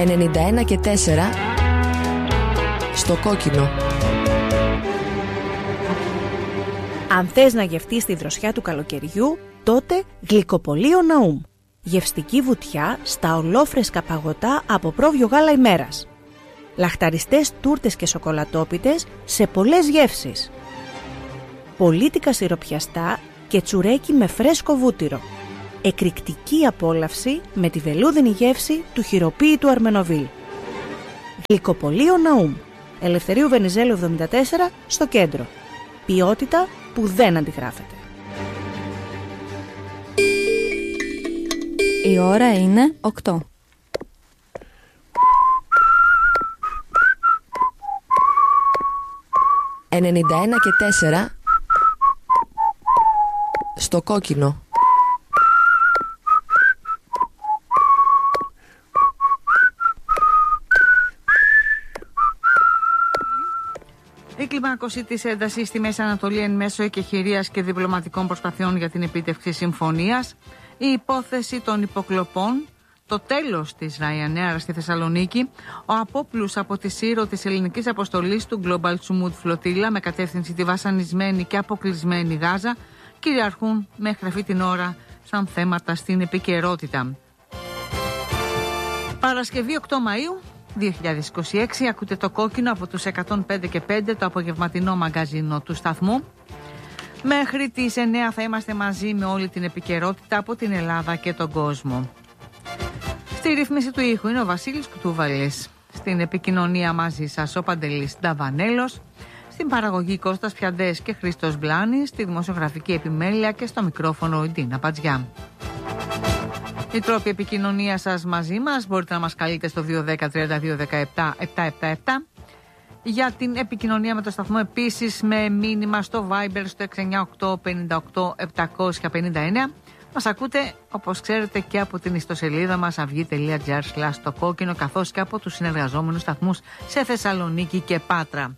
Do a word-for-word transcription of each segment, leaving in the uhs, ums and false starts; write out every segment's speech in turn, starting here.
ενενήντα ένα και τέσσερα στο κόκκινο. Αν θες να γευτείς τη δροσιά του καλοκαιριού, τότε Γλυκοπωλείο Ναούμ. Γευστική βουτιά στα ολόφρεσκα παγωτά από πρόβιο γάλα ημέρας. Λαχταριστές τούρτες και σοκολατόπιτες σε πολλές γεύσεις. Πολίτικα σιροπιαστά και τσουρέκι με φρέσκο βούτυρο. Εκρηκτική απόλαυση με τη βελούδινη γεύση του χειροποίητου Αρμενοβίλ. Γλυκοπωλείο Ναούμ. Ελευθερίου Βενιζέλου εβδομήντα τέσσερα στο κέντρο. Ποιότητα που δεν αντιγράφεται. Η ώρα είναι οκτώ. ενενήντα ένα και τέσσερα στο κόκκινο. Η κλιμάκωση της έντασης στη Μέση Ανατολή εν μέσω εκεχηρίας και διπλωματικών προσπαθειών για την επίτευξη συμφωνίας, η υπόθεση των υποκλοπών, το τέλος της Ryanair στη Θεσσαλονίκη, ο απόπλους από τη Σύρο της ελληνικής αποστολής του Global Sumud Φλωτίλα με κατεύθυνση τη βασανισμένη και αποκλεισμένη Γάζα κυριαρχούν μέχρι αυτή την ώρα σαν θέματα στην επικαιρότητα. Παρασκευή οκτώ Μαΐου δύο χιλιάδες είκοσι έξι, ακούτε το κόκκινο από τους εκατόν πέντε και πέντε, το απογευματινό μαγκαζίνο του σταθμού. Μέχρι τις εννέα θα είμαστε μαζί με όλη την επικαιρότητα από την Ελλάδα και τον κόσμο. Στη ρύθμιση του ήχου είναι ο Βασίλης Κουτούβαλης. Στην επικοινωνία μαζί σας ο Παντελής Νταβανέλος. Στην παραγωγή Κώστας Πιαντές και Χρήστος Μπλάνης. Στη δημοσιογραφική επιμέλεια και στο μικρόφωνο η Ντίνα Πατζιά. Οι τρόποι επικοινωνίας σας μαζί μας μπορείτε να μας καλείτε στο δύο ένα μηδέν τριάντα δύο δεκαεπτά επτακόσια εβδομήντα επτά. Για την επικοινωνία με το σταθμό επίσης με μήνυμα στο Viber στο έξι εννιά οκτώ πέντε οκτώ επτακόσια πενήντα εννέα. Μας ακούτε όπως ξέρετε και από την ιστοσελίδα μας avi.gr slash το κόκκινο, καθώς και από τους συνεργαζόμενους σταθμούς σε Θεσσαλονίκη και Πάτρα.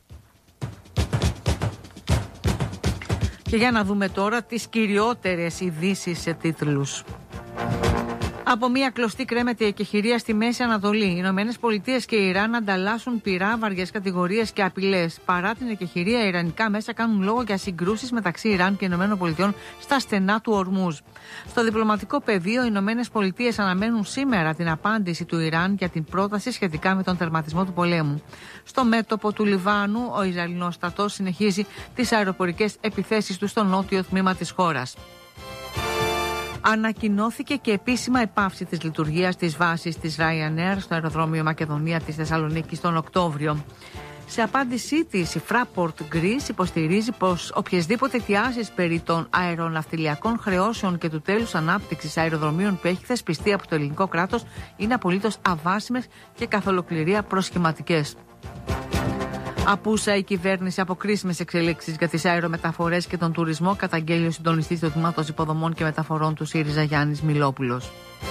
Και για να δούμε τώρα τις κυριότερες ειδήσεις σε τίτλους. Από μια κλωστή κρέμεται η εκεχηρία στη Μέση Ανατολή. Οι Ηνωμένες Πολιτείες και η Ιράν ανταλλάσσουν πυρά, βαριές κατηγορίες και απειλές. Παρά την εκεχηρία, οι ιρανικά μέσα κάνουν λόγο για συγκρούσεις μεταξύ Ιράν και Ηνωμένων Πολιτειών στα στενά του Ορμούζ. Στο διπλωματικό πεδίο, οι Ηνωμένες Πολιτείες αναμένουν σήμερα την απάντηση του Ιράν για την πρόταση σχετικά με τον τερματισμό του πολέμου. Στο μέτωπο του Λιβάνου, ο Ισραηλινός στρατός συνεχίζει τις αεροπορικές επιθέσεις του στο νότιο τμήμα της χώρας. Ανακοινώθηκε και επίσημα επάυση της λειτουργίας της βάσης της Ryanair στο αεροδρόμιο Μακεδονία της Θεσσαλονίκης τον Οκτώβριο. Σε απάντησή της, η Fraport Greece υποστηρίζει πως οποιασδήποτε αιτιάσεις περί των αεροναυτιλιακών χρεώσεων και του τέλους ανάπτυξης αεροδρομίων που έχει θεσπιστεί από το ελληνικό κράτος είναι απολύτως αβάσιμες και καθ' ολοκληρία προσχηματικές. Απούσα η κυβέρνηση από κρίσιμες εξελίξεις για τις αερομεταφορές και τον τουρισμό, καταγγέλει ο συντονιστής του Τμήματος Υποδομών και Μεταφορών του ΣΥΡΙΖΑ Γιάννης Μιλόπουλος.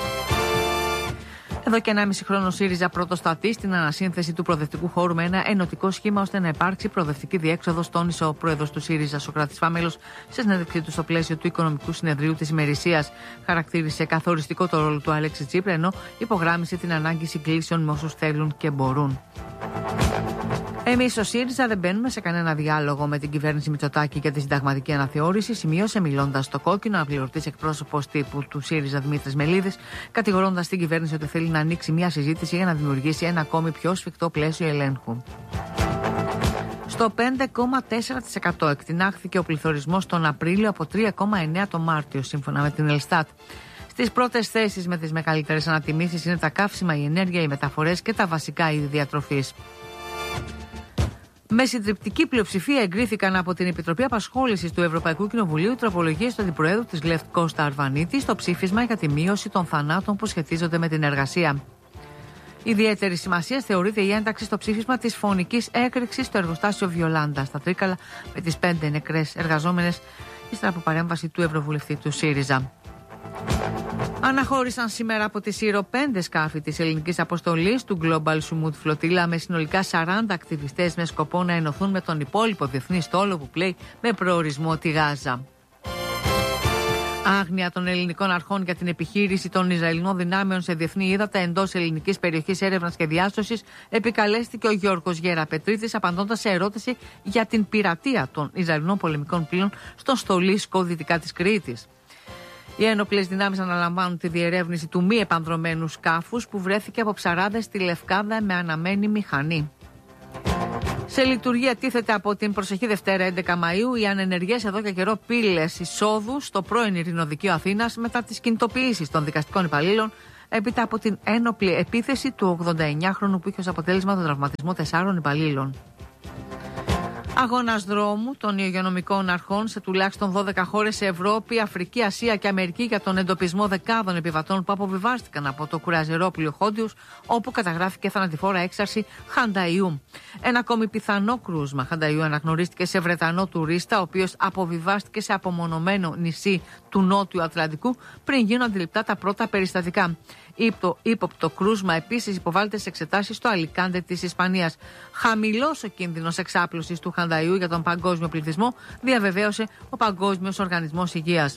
Εδώ και ενάμιση χρόνο ο ΣΥΡΙΖΑ πρωτοστατεί στην ανασύνθεση του προοδευτικού χώρου με ένα ενωτικό σχήμα ώστε να υπάρξει προοδευτική διέξοδος, τόνισε ο πρόεδρος του ΣΥΡΙΖΑ, Σωκράτης Φάμελος, σε συνέντευξή του στο πλαίσιο του Οικονομικού Συνεδρίου της ημερησίας. Χαρακτήρισε καθοριστικό το ρόλο του Αλέξη Τσίπρα, ενώ υπογράμμισε την ανάγκη συγκλήσεων με όσους θέλουν και μπορούν. Εμείς ο ΣΥΡΙΖΑ δεν μπαίνουμε σε κανένα διάλογο με την κυβέρνηση Μητσοτάκη για τη συνταγματική αναθεώρηση, σημείωσε μιλώντας στο κόκκινο αναπληρωτής εκπρόσωπος τύπου του ΣΥΡΙΖΑ Δημήτρης Μελίδης, κατηγορώντας την κυβέρνηση ότι θέλει να ανοίξει μια συζήτηση για να δημιουργήσει ένα ακόμη πιο σφιχτό πλαίσιο ελέγχου. Στο πέντε κόμμα τέσσερα τοις εκατό εκτινάχθηκε ο πληθωρισμός τον Απρίλιο από τρία κόμμα εννέα τοις εκατό τον Μάρτιο, σύμφωνα με την Ελστάτ. Στις πρώτες θέσεις με τις μεγαλύτερες ανατιμήσεις είναι τα καύσιμα, η ενέργεια, οι μεταφορές και τα βασικά είδη διατροφής. Με συντριπτική πλειοψηφία εγκρίθηκαν από την Επιτροπή Απασχόλησης του Ευρωπαϊκού Κοινοβουλίου τροπολογίες του Αντιπροέδρου της ΓΛΕΦΤ Κώστα Αρβανίτη στο ψήφισμα για τη μείωση των θανάτων που σχετίζονται με την εργασία. Ιδιαίτερη σημασία θεωρείται η ένταξη στο ψήφισμα της φωνικής έκρηξης στο εργοστάσιο Βιολάντα στα Τρίκαλα με τις πέντε νεκρές εργαζόμενες ύστερα από παρέμβαση του Ευρωβουλευτή του ΣΥΡΙΖΑ. Αναχώρησαν σήμερα από τη Σύρο πέντε σκάφη της ελληνικής αποστολής του Global Sumud Φλωτίλα με συνολικά σαράντα ακτιβιστές με σκοπό να ενωθούν με τον υπόλοιπο διεθνή στόλο που πλέει με προορισμό τη Γάζα. Άγνοια των ελληνικών αρχών για την επιχείρηση των Ισραηλινών δυνάμεων σε διεθνή ύδατα εντός ελληνικής περιοχής έρευνας και διάσωσης, επικαλέστηκε ο Γιώργος Γεραπετρίτης, απαντώντας σε ερώτηση για την πειρατεία των Ισραηλινών πολεμικών πλοίων στον Στολίσκο δυτικά της Κρήτης. Οι ένοπλες δυνάμεις αναλαμβάνουν τη διερεύνηση του μη επανδρωμένου σκάφους που βρέθηκε από ψαράδες στη Λευκάδα με αναμένη μηχανή. Σε λειτουργία τίθεται από την προσεχή Δευτέρα έντεκα Μαΐου οι ανενεργές εδώ και καιρό πύλες εισόδου στο πρώην Ειρηνοδικείο Αθήνας μετά τις κινητοποιήσεις των δικαστικών υπαλλήλων έπειτα από την ένοπλη επίθεση του ογδονταεννιάχρονου που είχε ως αποτέλεσμα τον τραυματισμό τεσσάρων υπαλλήλων. Αγώνας δρόμου των υγειονομικών αρχών σε τουλάχιστον δώδεκα χώρες σε Ευρώπη, Αφρική, Ασία και Αμερική για τον εντοπισμό δεκάδων επιβατών που αποβιβάστηκαν από το κουραζερόπλοιο Χόντιους, όπου καταγράφηκε θανατηφόρα έξαρση χανταϊού. Ένα ακόμη πιθανό κρούσμα χανταϊού αναγνωρίστηκε σε Βρετανό τουρίστα, ο οποίος αποβιβάστηκε σε απομονωμένο νησί του Νότιου Ατλαντικού πριν γίνουν αντιληπτά τα πρώτα περιστατικά. Υπό, ύποπτο κρούσμα επίσης υποβάλλεται σε εξετάσεις στο Αλικάντε της Ισπανίας. Χαμηλός ο κίνδυνος εξάπλωσης του χανταϊού για τον παγκόσμιο πληθυσμό, διαβεβαίωσε ο Παγκόσμιος Οργανισμός Υγείας.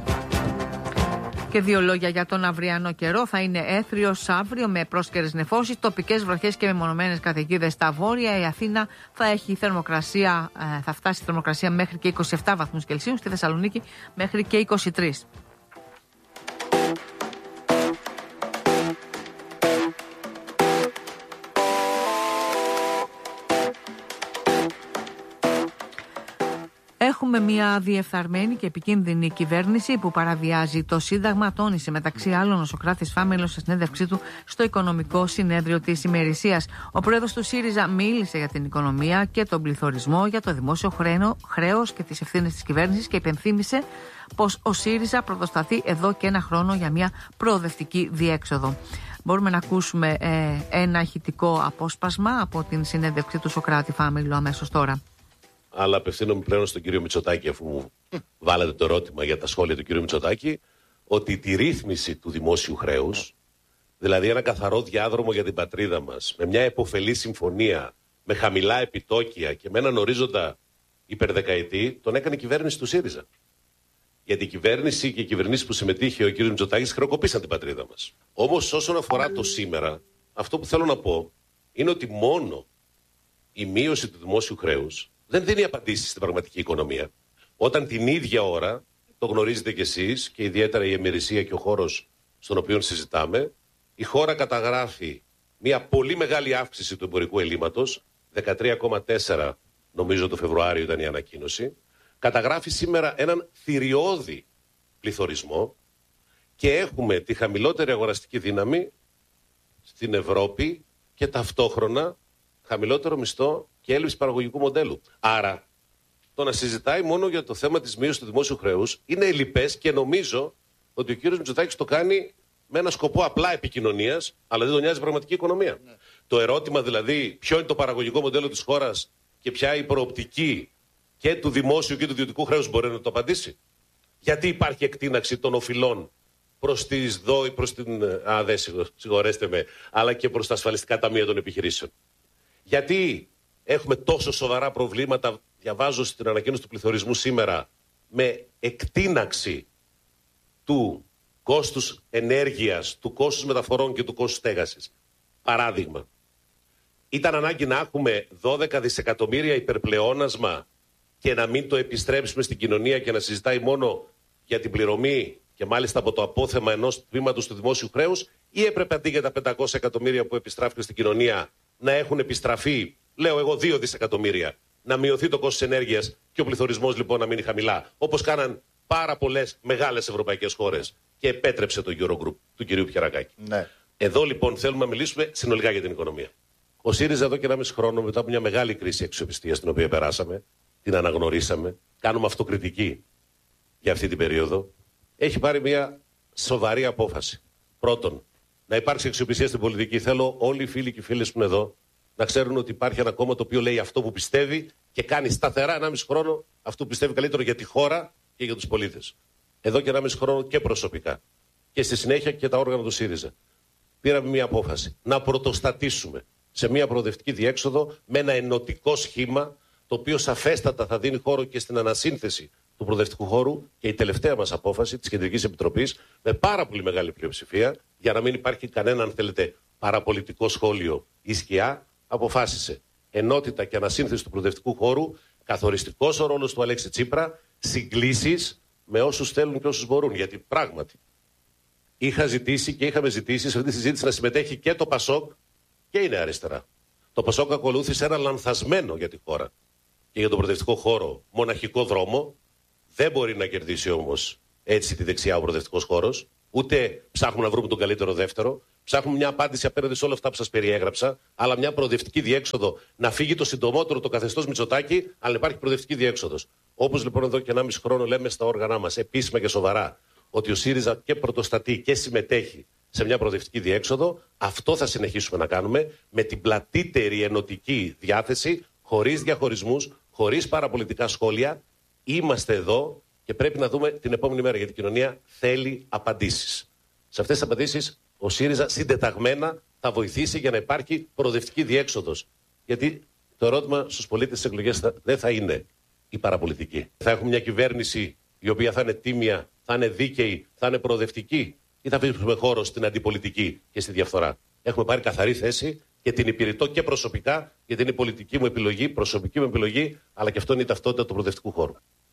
Και δύο λόγια για τον αυριανό καιρό. Θα είναι έθριος αύριο με πρόσκαιρες νεφώσεις, τοπικές βροχές και μεμονωμένες καταιγίδες στα βόρεια. Η Αθήνα θα έχει θερμοκρασία, θα φτάσει θερμοκρασία μέχρι και είκοσι επτά βαθμούς Κελσίου, στη Θεσσαλονίκη μέχρι και είκοσι τρεις. Έχουμε μια διεφθαρμένη και επικίνδυνη κυβέρνηση που παραβιάζει το Σύνταγμα, τόνισε μεταξύ άλλων ο Σωκράτης Φάμελος σε συνέντευξή του στο Οικονομικό Συνέδριο της Ημερησίας. Ο πρόεδρος του ΣΥΡΙΖΑ μίλησε για την οικονομία και τον πληθωρισμό, για το δημόσιο χρέος και τις ευθύνες της κυβέρνησης και υπενθύμησε πως ο ΣΥΡΙΖΑ πρωτοσταθεί εδώ και ένα χρόνο για μια προοδευτική διέξοδο. Μπορούμε να ακούσουμε ε, ένα ηχητικό απόσπασμα από την συνέντευξη του Σωκράτη Φάμελου αμέσως τώρα. Αλλά απευθύνομαι πλέον στον κύριο Μητσοτάκη, αφού μου βάλατε το ερώτημα για τα σχόλια του κύριου Μητσοτάκη, ότι τη ρύθμιση του δημόσιου χρέους, δηλαδή ένα καθαρό διάδρομο για την πατρίδα μας, με μια επωφελή συμφωνία, με χαμηλά επιτόκια και με έναν ορίζοντα υπερδεκαετή, τον έκανε η κυβέρνηση του ΣΥΡΙΖΑ. Γιατί η κυβέρνηση και οι κυβερνήσεις που συμμετείχε ο κύριος Μητσοτάκης χρεοκοπήσαν την πατρίδα μας. Όμως όσον αφορά το σήμερα, αυτό που θέλω να πω είναι ότι μόνο η μείωση του δημόσιου χρέους δεν δίνει απαντήσεις στην πραγματική οικονομία. Όταν την ίδια ώρα, το γνωρίζετε κι εσείς και ιδιαίτερα η ημερησία και ο χώρος στον οποίο συζητάμε, η χώρα καταγράφει μια πολύ μεγάλη αύξηση του εμπορικού ελλείμματος, δεκατρία κόμμα τέσσερα νομίζω το Φεβρουάριο ήταν η ανακοίνωση, καταγράφει σήμερα έναν θηριώδη πληθωρισμό και έχουμε τη χαμηλότερη αγοραστική δύναμη στην Ευρώπη και ταυτόχρονα χαμηλότερο μισθό και έλλειψη παραγωγικού μοντέλου. Άρα, το να συζητάει μόνο για το θέμα της μείωσης του δημόσιου χρέους είναι ελλιπές και νομίζω ότι ο κύριος Μητσοτάκης το κάνει με ένα σκοπό απλά επικοινωνίας, αλλά δεν τον νοιάζει η πραγματική οικονομία. Ναι. Το ερώτημα δηλαδή, ποιο είναι το παραγωγικό μοντέλο της χώρας και ποια η προοπτική και του δημόσιου και του ιδιωτικού χρέους, μπορεί να το απαντήσει. Γιατί υπάρχει εκτείναξη των οφειλών προς τις ΔΟΗ, προς την. Α, δεν συγχωρέστε με, αλλά και προς τα ασφαλιστικά ταμεία των επιχειρήσεων. Γιατί έχουμε τόσο σοβαρά προβλήματα, διαβάζω στην ανακοίνωση του πληθωρισμού σήμερα, με εκτείναξη του κόστους ενέργειας, του κόστους μεταφορών και του κόστους στέγασης. Παράδειγμα, ήταν ανάγκη να έχουμε δώδεκα δισεκατομμύρια υπερπλεόνασμα και να μην το επιστρέψουμε στην κοινωνία και να συζητάει μόνο για την πληρωμή και μάλιστα από το απόθεμα ενός τμήματος του δημόσιου χρέους, ή έπρεπε αντί για τα πεντακόσια εκατομμύρια που επιστράφηκαν στην κοινωνία να έχουν επιστραφεί, λέω εγώ, δύο δισεκατομμύρια, να μειωθεί το κόστος ενέργειας και ο πληθωρισμός λοιπόν να μείνει χαμηλά, όπως κάναν πάρα πολλές μεγάλες ευρωπαϊκές χώρες και επέτρεψε το Eurogroup του κυρίου Πιερακάκη. Ναι. Εδώ λοιπόν θέλουμε να μιλήσουμε συνολικά για την οικονομία. Ο ΣΥΡΙΖΑ εδώ και ένα μισή χρόνο, μετά από μια μεγάλη κρίση αξιοπιστίας την οποία περάσαμε, την αναγνωρίσαμε, κάνουμε αυτοκριτική για αυτή την περίοδο, έχει πάρει μια σοβαρή απόφαση. Πρώτον, να υπάρξει αξιοπιστία στην πολιτική. Θέλω όλοι οι φίλοι και οι φίλες που είναι εδώ να ξέρουν ότι υπάρχει ένα κόμμα το οποίο λέει αυτό που πιστεύει και κάνει σταθερά ενάμιση χρόνο αυτό που πιστεύει καλύτερο για τη χώρα και για τους πολίτες. Εδώ και ενάμιση χρόνο και προσωπικά. Και στη συνέχεια και τα όργανα του ΣΥΡΙΖΑ. Πήραμε μια απόφαση να πρωτοστατήσουμε σε μια προοδευτική διέξοδο με ένα ενωτικό σχήμα, το οποίο σαφέστατα θα δίνει χώρο και στην ανασύνθεση του προοδευτικού χώρου και η τελευταία μας απόφαση της Κεντρικής Επιτροπής με πάρα πολύ μεγάλη πλειοψηφία, για να μην υπάρχει κανένα, αν θέλετε, παραπολιτικό σχόλιο ή σκιά, αποφάσισε ενότητα και ανασύνθεση του προοδευτικού χώρου, καθοριστικός ο ρόλος του Αλέξη Τσίπρα, συγκλήσεις με όσους θέλουν και όσους μπορούν. Γιατί πράγματι είχα ζητήσει και είχαμε ζητήσει σε αυτή τη συζήτηση να συμμετέχει και το Πασόκ και η Νέα Αριστερά. Το Πασόκ ακολούθησε ένα λανθασμένο για τη χώρα και για τον προοδευτικό χώρο μοναχικό δρόμο. Δεν μπορεί να κερδίσει όμως έτσι τη δεξιά ο προοδευτικός χώρος. Ούτε ψάχνουμε να βρούμε τον καλύτερο δεύτερο. Ψάχνουμε μια απάντηση απέναντι σε όλα αυτά που σας περιέγραψα, αλλά μια προοδευτική διέξοδο να φύγει το συντομότερο το καθεστώς Μητσοτάκη, αλλά υπάρχει προοδευτική διέξοδος. Όπως λοιπόν εδώ και ενάμιση χρόνο λέμε στα όργανά μας, επίσημα και σοβαρά, ότι ο ΣΥΡΙΖΑ και πρωτοστατεί και συμμετέχει σε μια προοδευτική διέξοδο, αυτό θα συνεχίσουμε να κάνουμε με την πλατύτερη ενωτική διάθεση, χωρίς διαχωρισμούς, χωρίς παραπολιτικά σχόλια. Είμαστε εδώ και πρέπει να δούμε την επόμενη μέρα, γιατί η κοινωνία θέλει απαντήσεις. Σε αυτές τις απαντήσεις ο ΣΥΡΙΖΑ συντεταγμένα θα βοηθήσει για να υπάρχει προοδευτική διέξοδος. Γιατί το ερώτημα στους πολίτες στις εκλογές θα, δεν θα είναι η παραπολιτική. Θα έχουμε μια κυβέρνηση η οποία θα είναι τίμια, θα είναι δίκαιη, θα είναι προοδευτική, ή θα αφήσουμε χώρο στην αντιπολιτική και στη διαφθορά. Έχουμε πάρει καθαρή θέση και την υπηρετώ και προσωπικά, γιατί είναι η πολιτική μου επιλογή, προσωπική μου επιλογή, αλλά και αυτό είναι η ταυτότητα του προοδευτικού χώρου.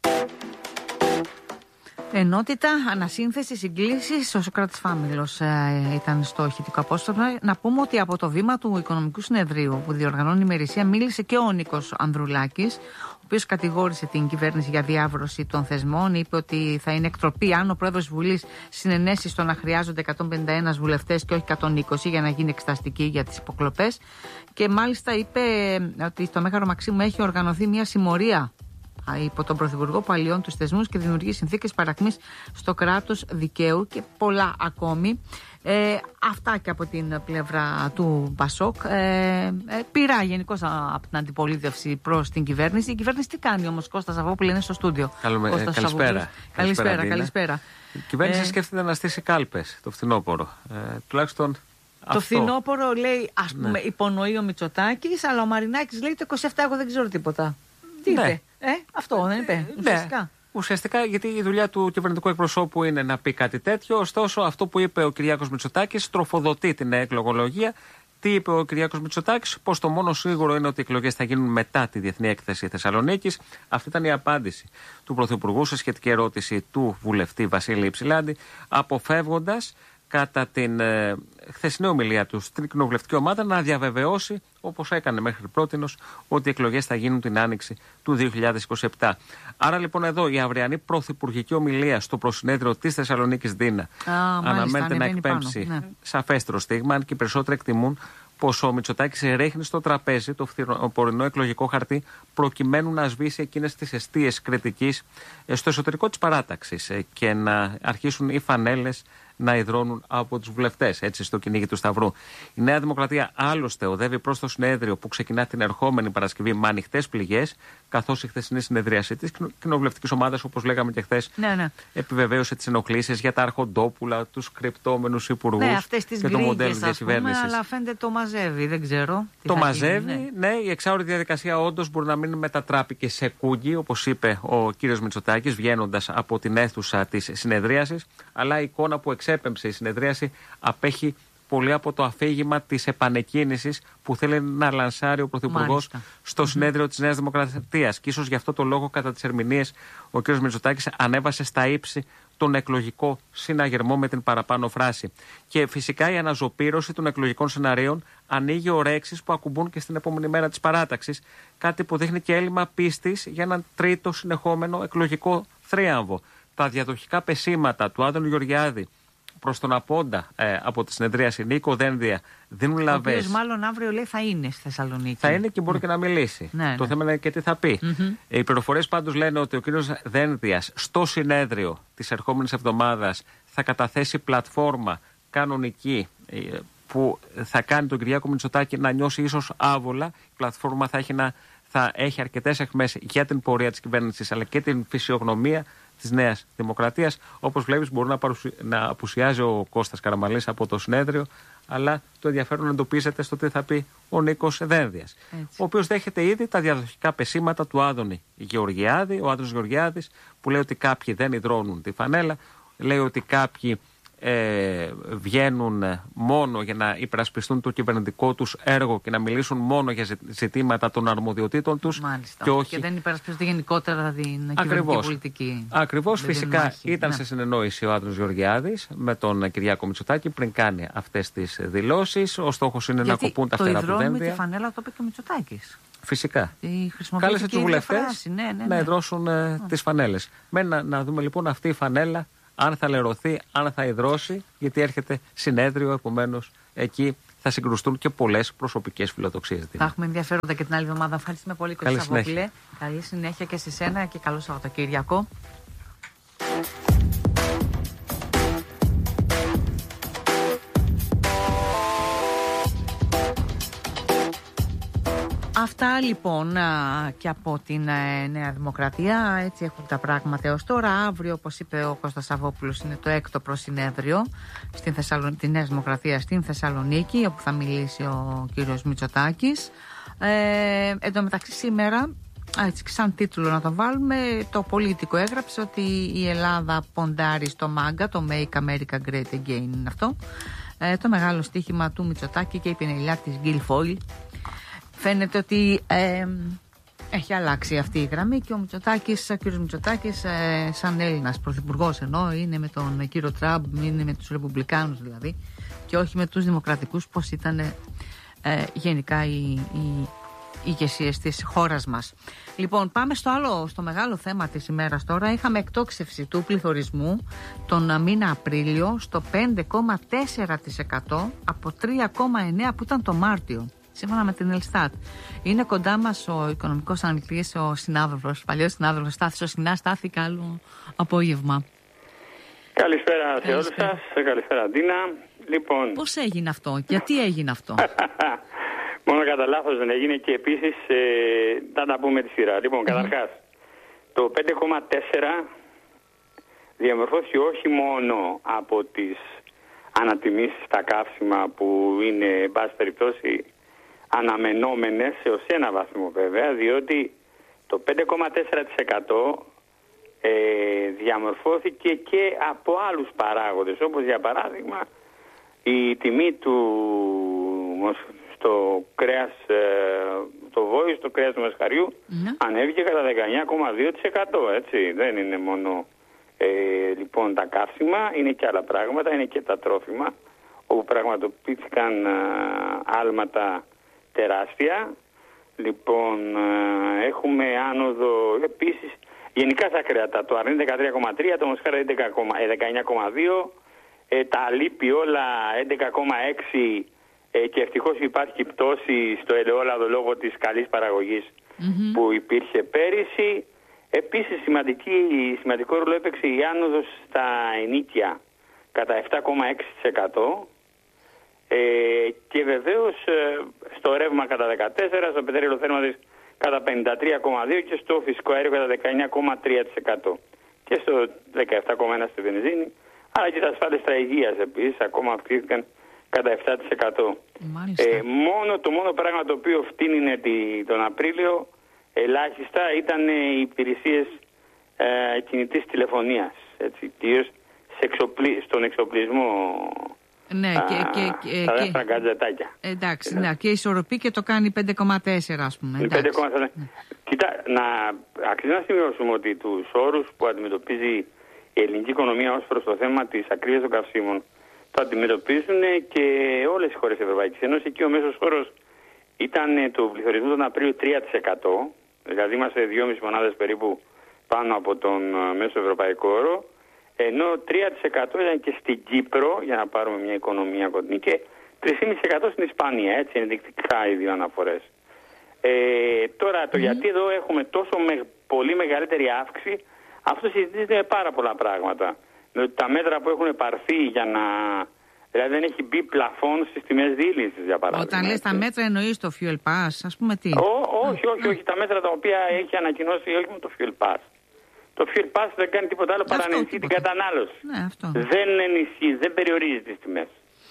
Ενότητα, ανασύνθεση, συγκλήσεις. Ο Σωκράτης Φάμιλος ε, ήταν στο ηχητικό απόσπασμα. Να πούμε ότι από το βήμα του Οικονομικού Συνεδρίου που διοργανώνει η ημερησία μίλησε και ο Νίκος Ανδρουλάκης, ο οποίος κατηγόρησε την κυβέρνηση για διάβρωση των θεσμών. Είπε ότι θα είναι εκτροπή αν ο πρόεδρος της Βουλής συνενέσει στο να χρειάζονται εκατόν πενήντα ένα βουλευτές και όχι εκατόν είκοσι για να γίνει εξεταστική για τις υποκλοπές. Και μάλιστα είπε ότι στο Μέγαρο Μαξίμου έχει οργανωθεί μια συμμορία υπό τον Πρωθυπουργό που αλλοιώνει τους θεσμούς και δημιουργεί συνθήκες παρακμής στο κράτος δικαίου και πολλά ακόμη. Ε, αυτά και από την πλευρά του Πασόκ. Ε, ε, πειρά γενικώς από την αντιπολίτευση προς την κυβέρνηση. Η κυβέρνηση τι κάνει όμως, Κώστα Σαββόπουλε είναι στο στούντιο. Καλούμε, Κώστας καλησπέρα. Καλησπέρα, καλησπέρα. καλησπέρα. Η κυβέρνηση ε, σκέφτεται να στήσει κάλπες το φθινόπωρο. Ε, τουλάχιστον το αυτό. φθινόπωρο λέει, ας πούμε, ναι, υπονοεί ο Μητσοτάκης, αλλά ο Μαρινάκης λέει το είκοσι επτά εγώ δεν ξέρω τίποτα. Τι ναι. είπε, ε, αυτό δεν είπε, ουσιαστικά. Ναι. Ουσιαστικά, γιατί η δουλειά του κυβερνητικού εκπροσώπου είναι να πει κάτι τέτοιο. Ωστόσο, αυτό που είπε ο Κυριάκος Μητσοτάκης τροφοδοτεί την εκλογολογία. Τι είπε ο Κυριάκος Μητσοτάκης, πως το μόνο σίγουρο είναι ότι οι εκλογές θα γίνουν μετά τη Διεθνή Έκθεση Θεσσαλονίκης. Αυτή ήταν η απάντηση του Πρωθυπουργού σε σχετική ερώτηση του βουλευτή Βασίλη Υψηλάντη, αποφεύγοντας κατά την ε, χθεσινή ομιλία του στην κοινοβουλευτική ομάδα να διαβεβαιώσει, όπως έκανε μέχρι πρότινος, ότι οι εκλογές θα γίνουν την άνοιξη του δύο χιλιάδες είκοσι επτά. Άρα λοιπόν εδώ η αυριανή πρωθυπουργική ομιλία στο προσυνέδριο της Θεσσαλονίκης Δίνα αναμένεται να εκπέμψει ναι. σαφέστερο στίγμα, αν και οι περισσότεροι εκτιμούν πως ο Μητσοτάκης ρίχνει στο τραπέζι το φθινοπορεινό εκλογικό χαρτί προκειμένου να σβήσει εκείνες τις εστίες κριτικής στο εσωτερικό της παράταξης και να αρχίσουν οι φανέλες να υδρώνουν από τους βουλευτές, έτσι, στο κυνήγι του Σταυρού. Η Νέα Δημοκρατία άλλωστε οδεύει προς το συνέδριο που ξεκινά την ερχόμενη Παρασκευή με ανοιχτές πληγές, καθώς η χθεσινή συνεδρίαση της κοινοβουλευτικής ομάδας, όπως λέγαμε και χθες, ναι, ναι. επιβεβαίωσε τις ενοχλήσεις για τα αρχοντόπουλα, τους κρυπτόμενους υπουργούς ναι, αυτές τις και το μοντέλο της διακυβέρνησης. Αλλά φαίνεται το μαζεύει, δεν ξέρω. Τι το μαζεύει, ναι. ναι. Η εξάωρη διαδικασία όντως μπορεί να μην μετατράπηκε σε κούγκι, όπως είπε ο κύριος Μητσοτάκης, βγαίνοντας από την αίθουσα της συνεδρίασης, αλλά η εικόνα που εξέπεμψε η συνεδρίαση απέχει πολύ από το αφήγημα της επανεκκίνησης που θέλει να λανσάρει ο Πρωθυπουργός στο mm-hmm. συνέδριο της Νέας Δημοκρατίας. Και ίσως γι' αυτό το λόγο, κατά τις ερμηνείες, ο κ. Μητσοτάκης ανέβασε στα ύψη τον εκλογικό συναγερμό με την παραπάνω φράση. Και φυσικά η αναζωπήρωση των εκλογικών σεναρίων ανοίγει ορέξεις που ακουμπούν και στην επόμενη μέρα της παράταξης. Κάτι που δείχνει και έλλειμμα πίστης για έναν τρίτο συνεχόμενο εκλογικό θρίαμβο. Τα διαδοχικά πεσήματα του Άδωνου Γεωργιάδη προς τον Απόντα ε, από τη συνεδρίαση Νίκο Δένδια δίνουν λαβές. Ο οποίος μάλλον αύριο λέει θα είναι στη Θεσσαλονίκη. Θα είναι και μπορεί mm. και να μιλήσει. Ναι, το ναι. θέμα είναι και τι θα πει. Mm-hmm. Οι πληροφορίες πάντως λένε ότι ο κύριος Δένδιας στο συνέδριο της ερχόμενης εβδομάδας θα καταθέσει πλατφόρμα κανονική ε, που θα κάνει τον Κυριάκο Μητσοτάκη να νιώσει ίσως άβολα. Η πλατφόρμα θα έχει, να, θα έχει αρκετές αιχμές για την πορεία της κυβέρνησης αλλά και την φυσιογνωμία της Νέας Δημοκρατίας. Όπως βλέπεις, μπορεί να, παρουσι... να απουσιάζει ο Κώστας Καραμανλής από το συνέδριο, αλλά το ενδιαφέρον εντοπίζεται στο τι θα πει ο Νίκος Δένδιας, ο οποίος δέχεται ήδη τα διαδοχικά πεσήματα του Άδωνη Γεωργιάδη. Ο Άδωνης Γεωργιάδης, που λέει ότι κάποιοι δεν υδρώνουν τη φανέλα, λέει ότι κάποιοι ε, βγαίνουν μόνο για να υπερασπιστούν το κυβερνητικό τους έργο και να μιλήσουν μόνο για ζητήματα των αρμοδιοτήτων τους. Μάλιστα. Και, όχι... και δεν υπερασπιστούν γενικότερα την κυβερνητική πολιτική. Ακριβώς. Φυσικά μάχη, ήταν ναι. σε συνεννόηση ο Άδωνης Γεωργιάδης με τον Κυριάκο Μητσοτάκη πριν κάνει αυτές τις δηλώσεις. Ο στόχος είναι γιατί να κοπούν τα φτερά του Δένδια. Γιατί το υδρώνει με τη φανέλα, το είπε και ο Μητσοτάκης. Φυσικά. Κάλεσε τους βουλευτές ναι, ναι, ναι. να υδρώσουν ε, τις φανέλες. Μένει να, να δούμε λοιπόν αυτή η φανέλα αν θα λερωθεί, αν θα υδρώσει, γιατί έρχεται συνέδριο, επομένως εκεί θα συγκρουστούν και πολλές προσωπικές φιλοδοξίες. Θα έχουμε ενδιαφέροντα και την άλλη εβδομάδα. Ευχαριστούμε πολύ, Κώστα Σαββόπουλε. Καλή συνέχεια και σε σένα και καλό Σαββατοκύριακο. Αυτά λοιπόν και από την Νέα Δημοκρατία. Έτσι έχουν τα πράγματα έως τώρα. Αύριο, όπως είπε ο Κώστας Σαββόπουλος, είναι το έκτο προσυνέδριο στην Θεσσαλον... τη Νέα Δημοκρατία στην Θεσσαλονίκη, όπου θα μιλήσει ο κύριος Μητσοτάκης. Ε, εν τω μεταξύ σήμερα, έτσι, σαν τίτλο να το βάλουμε, το Πολίτικο έγραψε ότι η Ελλάδα ποντάρει στο μάγκα, το Make America Great Again είναι αυτό, ε, το μεγάλο στοίχημα του Μητσοτάκη και η πινελιά της Guilfoyle. Φαίνεται ότι ε, έχει αλλάξει αυτή η γραμμή και ο Μητσοτάκης, ο κύριος Μητσοτάκης, ε, σαν Έλληνας πρωθυπουργός, ενώ είναι με τον κύριο Τραμπ, είναι με τους Ρεπουμπλικάνους δηλαδή, και όχι με τους Δημοκρατικούς, πως ήταν ε, γενικά οι, οι ηγεσίες της χώρας μας. Λοιπόν, πάμε στο άλλο, στο μεγάλο θέμα της ημέρας τώρα. Είχαμε εκτόξευση του πληθωρισμού τον μήνα Απρίλιο στο πέντε κόμμα τέσσερα τοις εκατό από τρία κόμμα εννέα τοις εκατό που ήταν το Μάρτιο, σύμφωνα με την Ελστάτ. Είναι κοντά μας ο οικονομικός αναλυτής, ο συνάδελφος, παλιός συνάδελφος Στάθης ο Σινάς. Στάθη, καλό απόγευμα. Καλησπέρα σε όλους σας. Καλησπέρα, Ντίνα. Λοιπόν... Πώς έγινε αυτό, γιατί έγινε αυτό? Μόνο κατά λάθος δεν έγινε και επίσης ε, θα τα πούμε τη σειρά. Λοιπόν, mm-hmm. καταρχάς, το πέντε κόμμα τέσσερα διαμορφώθηκε όχι μόνο από τις ανατιμήσεις στα καύσιμα που είναι, εν πάση περιπτώσει, αναμενόμενες έως ένα βαθμό βέβαια, διότι το πέντε κόμμα τέσσερα τοις εκατό ε, διαμορφώθηκε και από άλλους παράγοντες, όπως για παράδειγμα η τιμή του στο κρέας, ε, το βόη, στο κρέας του μεσχαριού mm-hmm. ανέβηκε κατά δεκαεννιά κόμμα δύο τοις εκατό, έτσι. Δεν είναι μόνο ε, λοιπόν τα καύσιμα, είναι και άλλα πράγματα, είναι και τα τρόφιμα, όπου πραγματοποιήθηκαν ε, άλματα τεράστια. Λοιπόν, ε, έχουμε άνοδο επίσης γενικά στα κρέατα. Το αρνί δεκατρία κόμμα τρία, το μοσχάρι δεκαεννιά κόμμα δύο, ε, τα λίπη όλα έντεκα κόμμα έξι, ε, και ευτυχώς υπάρχει πτώση στο ελαιόλαδο λόγω της καλής παραγωγής mm-hmm. που υπήρχε πέρυσι. Επίσης σημαντική, σημαντικό ρόλο έπαιξε η άνοδος στα ενίκια κατά επτά κόμμα έξι τοις εκατό. Ε, και βεβαίως ε, στο ρεύμα κατά δεκατέσσερα τοις εκατό, στο πετρέλαιο θέρμανσης κατά πενήντα τρία κόμμα δύο τοις εκατό και στο φυσικό αέριο κατά δεκαεννιά κόμμα τρία τοις εκατό και στο δεκαεπτά κόμμα ένα τοις εκατό στη βενζίνη, αλλά και τα ασφάλιστρα υγείας επίσης ακόμα αυξήθηκαν κατά επτά τοις εκατό. Ε, μόνο, το μόνο πράγμα το οποίο φτύνινε τη, τον Απρίλιο ελάχιστα ήταν οι υπηρεσίες ε, κινητής τηλεφωνίας, έτσι, κυρίως εξοπλι, στον εξοπλισμό. Ναι, α, και, και, και, τα δεύτερα γκατζετάκια. Εντάξει, ναι, και ισορροπεί και το κάνει πέντε κόμμα τέσσερα ας πούμε. πέντε κόμμα τέσσερα. Ναι. Κοίτα, να, αξίζει να σημειώσουμε ότι τους όρους που αντιμετωπίζει η ελληνική οικονομία ως προς το θέμα της ακρίβειας των καυσίμων το αντιμετωπίζουν και όλες οι χώρες της Ευρωπαϊκής Ένωσης. Εκεί ο μέσος όρος ήταν του πληθωρισμού τον Απρίλιο τρία τοις εκατό, δηλαδή είμαστε δυόμισι μονάδες περίπου πάνω από τον μέσο ευρωπαϊκό όρο, ενώ τρία τοις εκατό ήταν και στην Κύπρο, για να πάρουμε μια οικονομία κοντινή, και τρία κόμμα πέντε τοις εκατό στην Ισπανία, έτσι ενδεικτικά οι δύο αναφορές. Ε, τώρα το mm. γιατί εδώ έχουμε τόσο με, πολύ μεγαλύτερη αύξηση, αυτό συζητείται με πάρα πολλά πράγματα. Με τα μέτρα που έχουν πάρθει για να... Δηλαδή δεν έχει μπει πλαφόν στις τιμές δίλησης, για παράδειγμα. Όταν λες τα μέτρα εννοείς το Fuel Pass, ας πούμε τι? Ό, όχι, όχι, όχι, τα μέτρα τα οποία έχει ανακοινώσει όχι με το Fuel Pass. Το Fuel Pass δεν κάνει τίποτα άλλο παρά να ενισχύει την κατανάλωση. Ναι, αυτό. Δεν ενισχύει, δεν περιορίζει τις τιμές.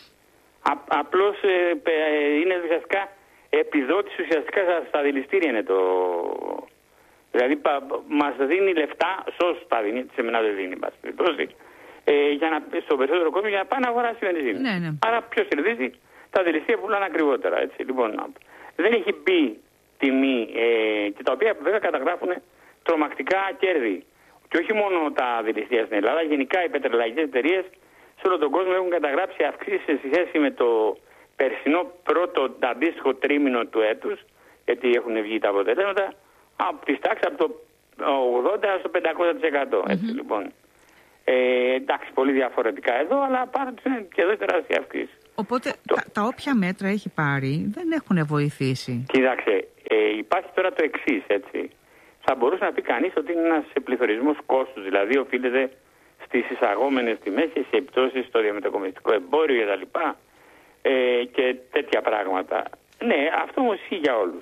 Απλώς ε, ε, είναι ουσιαστικά επιδότηση ουσιαστικά στα δηληστήρια είναι το... Δηλαδή πα, μας δίνει λεφτά, σώσου τα δίνει, σε μένα δεν δίνει, πάση περιπτώσει, ε, για να, στον περισσότερο κόσμο για να πάει να αγοράσει βενζίνη. Ναι, ναι. Άρα ποιος κερδίζει, τα δηληστήρια πουλάνε ακριβότερα. Έτσι. Λοιπόν, δεν έχει μπει τιμή ε, και τα οποία βέβαια καταγράφουν τρομακτικά κέρδη. Και όχι μόνο τα δηληστήρια στην Ελλάδα, γενικά οι πετρελαϊκές εταιρείες σε όλο τον κόσμο έχουν καταγράψει αυξήσεις σε σχέση με το περσινό πρώτο αντίστοιχο τρίμηνο του έτους, γιατί έχουν βγει τα αποτελέσματα, από τις τάξεις από το ογδόντα στο πεντακόσια τοις εκατό. Έτσι, mm-hmm. λοιπόν. Ε, εντάξει, πολύ διαφορετικά εδώ, αλλά πάντως είναι και εδώ τεράστια αυξήση. Οπότε το... τα, τα όποια μέτρα έχει πάρει δεν έχουν βοηθήσει. Κοίταξε, ε, υπάρχει τώρα το εξής, έτσι. Θα μπορούσε να πει κανείς ότι είναι ένας πληθωρισμός κόστους, δηλαδή οφείλεται στις εισαγόμενες τιμές και σε επιπτώσεις στο διαμετακομιστικό εμπόριο κτλ. Ε, και τέτοια πράγματα. Ναι, αυτό όμως ισχύει για όλους.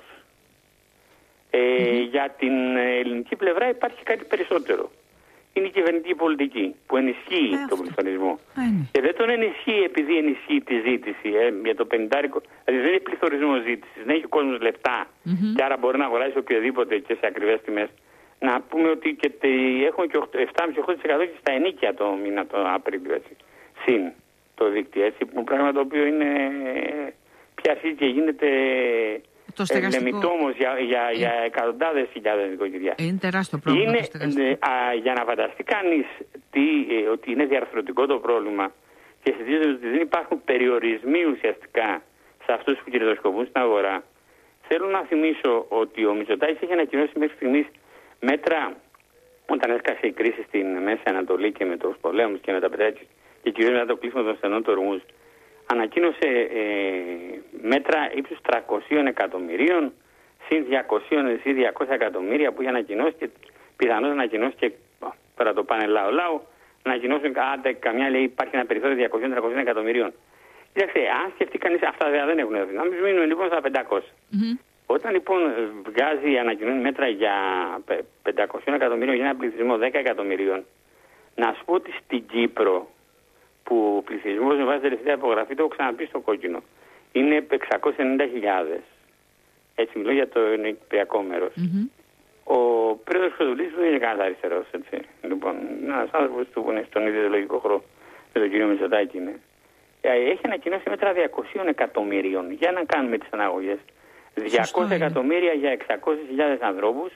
Ε, mm-hmm. Για την ελληνική πλευρά υπάρχει κάτι περισσότερο. Είναι η κυβερνητική πολιτική που ενισχύει ε, τον πληθωρισμό. Mm-hmm. Και δεν τον ενισχύει επειδή ενισχύει τη ζήτηση ε, για το πενηντάρικο. Δηλαδή δεν είναι πληθωρισμό ζήτηση, δεν έχει ο κόσμος λεφτά mm-hmm. και άρα μπορεί να αγοράσει οποιοδήποτε και σε ακριβές τιμές. Να πούμε ότι και τε, έχουμε και επτά κόμμα πέντε με οκτώ τοις εκατό και στα ενίκια το μήνα το Απρίλιο. Έτσι. Συν το δίκτυο. Έτσι, που πράγμα το οποίο είναι πια αρχίζει και γίνεται λεμιτόμος για, για, για εκατοντάδες χιλιάδες νοικοκυριά. Είναι τεράστιο πρόβλημα. Είναι, α, για να φανταστεί κανείς τι, ε, ότι είναι διαρθρωτικό το πρόβλημα και συζητήσετε ότι δεν υπάρχουν περιορισμοί ουσιαστικά σε αυτούς που κερδοσκοπούν στην αγορά. Θέλω να θυμίσω ότι ο Μητσοτάκης έχει ανακοινώσει μέχρι στιγμής μέτρα όταν έσκασε η κρίση στην Μέση Ανατολή και με τους πολέμους και με τα πετρέλαια και κυρίως μετά το κλείσιμο των στενών του Ορμούζ. Ανακοίνωσε ε, μέτρα ύψους τριακόσια εκατομμυρίων συν διακόσια ή διακόσια εκατομμύρια που είχε ανακοινώσει και πιθανώς ανακοινώσει και πέρα το πάνε λαό λαό ανακοινώσουν άντε, καμιά λέει υπάρχει ένα περιθώριο διακόσια με τριακόσια εκατομμυρίων. Κοιτάξτε, αν σκεφτεί κανείς αυτά δεν έχουν δει. Να μην μείνουμε λοιπόν στα πεντακόσια. Mm-hmm. Όταν λοιπόν βγάζει ανακοινώνει μέτρα για πεντακόσια εκατομμυρίων για ένα πληθυσμό δέκα εκατομμυρίων, να σου πω ότι στην Κύπρο που ο πληθυσμός με βάση τελευταία υπογραφή, το έχω ξαναπεί στο κόκκινο, είναι εξακόσιες ενενήντα χιλιάδες. Έτσι μιλώ για το νηπιακό μέρος. Mm-hmm. Ο πρόεδρος Χρυστοδουλής δεν είναι κανένας αριστερός, έτσι. Λοιπόν, ένας άνθρωπος που είναι στον ίδιο ιδεολογικό χώρο με τον κύριο Μητσοτάκη είναι. Έχει ανακοινώσει μέτρα διακόσια εκατομμυρίων για να κάνουμε τις αναγωγές. διακόσια εκατομμύρια για εξακόσιες χιλιάδες ανθρώπους,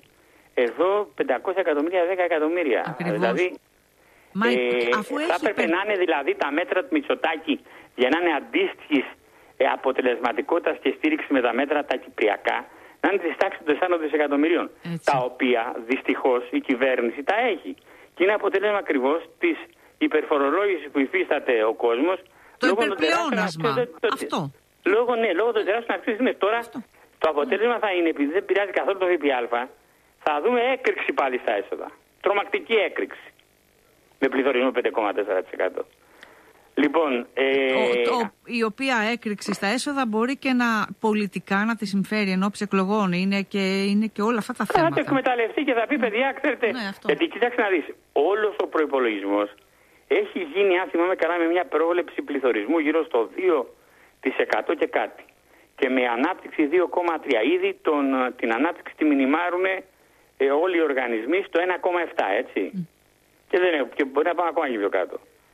εδώ πεντακόσια εκατομμύρια, δέκα εκατομμύρια. Ακριβώς. Δηλαδή, Μα, ε, αφού θα έχει έπρεπε πε... να είναι δηλαδή τα μέτρα του Μητσοτάκη για να είναι αντίστοιχης ε, αποτελεσματικότητας και στήριξη με τα μέτρα τα κυπριακά, να είναι της τάξης των τεσσάρων δισεκατομμυρίων. Τα οποία δυστυχώς η κυβέρνηση τα έχει. Και είναι αποτέλεσμα ακριβώς της υπερφορολόγησης που υφίσταται ο κόσμος. Το υπερπλεόνασμα. Αυτό. Λόγω, ναι, λόγω των τεράστιων αυξήσεων. Τώρα αυτό. Το αποτέλεσμα θα είναι, επειδή δεν πειράζει καθόλου το ΦΠΑ, θα δούμε έκρηξη πάλι στα έσοδα. Τρομακτική έκρηξη. Με πληθωρισμό πέντε κόμμα τέσσερα τοις εκατό. Λοιπόν, ε... ο, το, η οποία έκρηξη στα έσοδα μπορεί και να πολιτικά να τη συμφέρει ενώπιση εκλογών. Είναι και, είναι και όλα αυτά τα θα θέματα. Θα το εκμεταλλευτεί και θα πει, παιδιά, ξέρετε. Ναι, γιατί κοιτάξτε να δεις, όλος ο προϋπολογισμός έχει γίνει, αν θυμάμαι καλά, με μια πρόβλεψη πληθωρισμού γύρω στο δύο τοις εκατό και κάτι. Και με ανάπτυξη δύο κόμμα τρία. Ήδη τον, την ανάπτυξη τη μηνυμάρουν ε, όλοι οι οργανισμοί στο ένα κόμμα επτά, έτσι. Mm. Και, δεν, και μπορεί να πάμε ακόμα και πιο κάτω.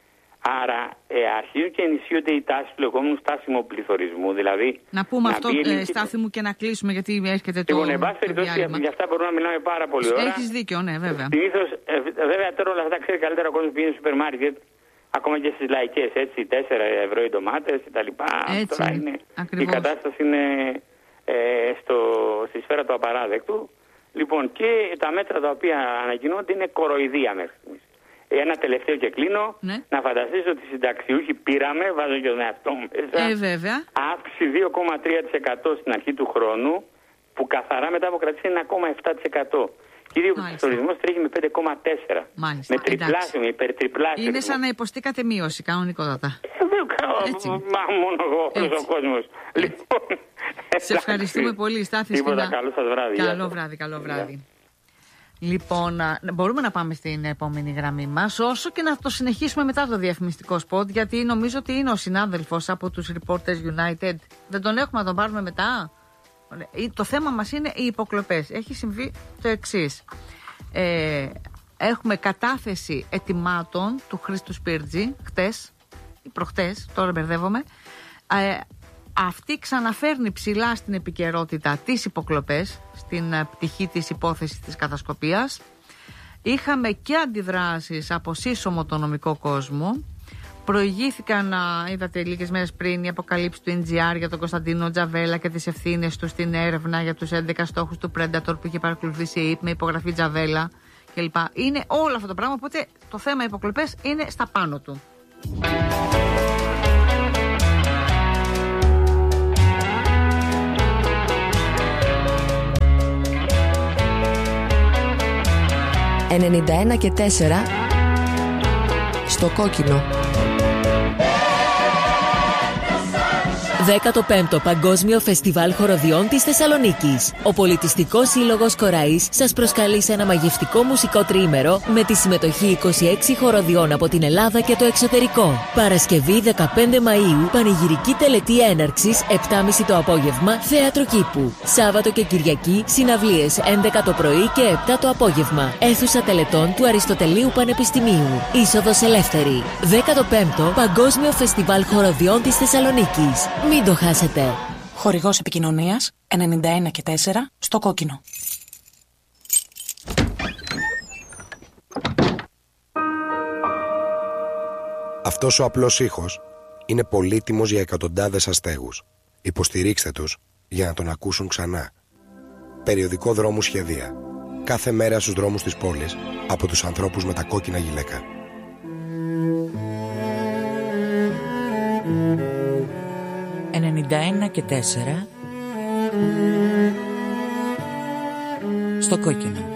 Άρα ε, αρχίζουν και ενισχύονται οι τάσεις του λεγόμενου στάσιμου πληθωρισμού. Δηλαδή, να πούμε να αυτό, ε, Στάθη μου, και να κλείσουμε, γιατί έρχεται το. Λοιπόν, εν πάση περιπτώσει, για αυτά μπορούμε να μιλάμε πάρα πολύ ώρα. Έχεις δίκιο, ναι, βέβαια. Συνήθως, ε, βέβαια, τώρα όλα αυτά ξέρει καλύτερα ο κόσμος που πηγαίνει στο σούπερ μάρκετ, ακόμα και στις λαϊκές, έτσι, τέσσερα ευρώ οι ντομάτες κτλ. Τώρα είναι. Ακριβώς. Η κατάσταση είναι ε, στο, στη σφαίρα του απαράδεκτου. Λοιπόν, και τα μέτρα τα οποία ανακοινώνται είναι κοροϊδία μέχρι στιγμής. Ένα τελευταίο και κλείνω. Ναι. Να φανταστείς ότι οι συνταξιούχοι πήραμε, βάζω και τον εαυτό μου μέσα. Ε, βέβαια. Αύξηση δύο κόμμα τρία τοις εκατό στην αρχή του χρόνου, που καθαρά μετά από κρατήσει είναι ένα κόμμα επτά τοις εκατό. Κύριε, ο τουρισμός τρέχει με πέντε κόμμα τέσσερα. Μάλιστα. Με τριπλάσιο, με υπερτριπλάσιο. Είναι σαν να υποστήκατε μείωση, κανονικότατα. Έτσι. Μα μόνο εγώ, όλος ο κόσμος. Λοιπόν, σε ευχαριστούμε πολύ, Στάθη. Τίποτα, καλό σας βράδυ. Καλό βράδυ, καλό βράδυ. Λοιπόν, μπορούμε να πάμε στην επόμενη γραμμή μας, όσο και να το συνεχίσουμε μετά το διαφημιστικό σποτ, γιατί νομίζω ότι είναι ο συνάδελφος από τους Reporters United. Δεν τον έχουμε να τον πάρουμε μετά. Το θέμα μας είναι οι υποκλοπές. Έχει συμβεί το εξής. Ε, έχουμε κατάθεση ετοιμάτων του Χρήστου Σπίρτζη, χτες ή προχτές, τώρα μπερδεύομαι. Ε, αυτή ξαναφέρνει ψηλά στην επικαιρότητα τις υποκλοπές, στην πτυχή της υπόθεσης της κατασκοπίας. Είχαμε και αντιδράσεις από σύσσωμο το νομικό κόσμο. Προηγήθηκαν, είδατε λίγες μέρες πριν, οι αποκαλύψεις του εν τζι αρ για τον Κωνσταντίνο Τζαβέλα και τις ευθύνες του στην έρευνα για τους έντεκα στόχους του Predator που είχε παρακολουθήσει η ΕΙΠ με υπογραφή Τζαβέλα κλπ. Είναι όλο αυτό το πράγμα, οπότε το θέμα υποκλοπές είναι στα πάνω του. ενενήντα ένα και τέσσερα στο κόκκινο. δέκατο πέμπτο Παγκόσμιο Φεστιβάλ Χοροδιών της Θεσσαλονίκης. Ο Πολιτιστικός Σύλλογος Κοραής σας προσκαλεί σε ένα μαγευτικό μουσικό τριήμερο με τη συμμετοχή είκοσι έξι χοροδιών από την Ελλάδα και το εξωτερικό. Παρασκευή δεκαπέντε Μαΐου, πανηγυρική τελετή έναρξης, επτά και μισή το απόγευμα, θέατρο κήπου. Σάββατο και Κυριακή, συναυλίες έντεκα το πρωί και επτά το απόγευμα. Αίθουσα τελετών του Αριστοτελείου Πανεπιστημίου. Είσοδος ελεύθερη. δέκατο πέμπτο Παγκόσμιο Φεστιβάλ Χοροδιών της Θεσσαλονίκης. Μην το χάσετε. Χορηγός επικοινωνίας ενενήντα ένα και τέσσερα στο κόκκινο. Αυτός ο απλός ήχος είναι πολύτιμος για εκατοντάδες αστέγους. Υποστηρίξτε τους για να τον ακούσουν ξανά. Περιοδικό δρόμου σχεδία. Κάθε μέρα στους δρόμους της πόλης από τους ανθρώπους με τα κόκκινα γυλαίκα. ενενήντα ένα και τέσσερα στο κόκκινο.